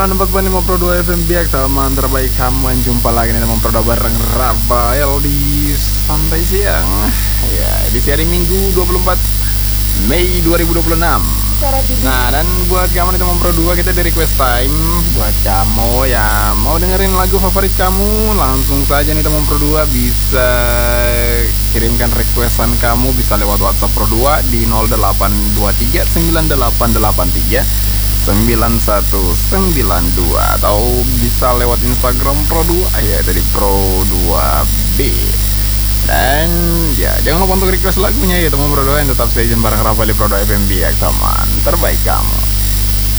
94.5 Pro 2 FM Biak, teman terbaik kamu. Jumpa lagi nih teman Pro 2 bareng Rafael di Santai Siang. Ya, di hari Minggu 24 Mei 2026. Nah, dan buat kamu nih teman Pro 2, kita di request time. Buat kamu ya mau dengerin lagu favorit kamu, langsung saja nih teman Pro 2 bisa kirimkan requestan kamu, bisa lewat WhatsApp Pro 2 di 0823 9883 9192, atau bisa lewat Instagram Pro 2 ya, dari Pro 2B. Dan ya jangan lupa untuk request lagunya ya teman Pro 2, yang tetap stay tune bareng Rafael di Pro 2 FM Biak, teman terbaik kamu.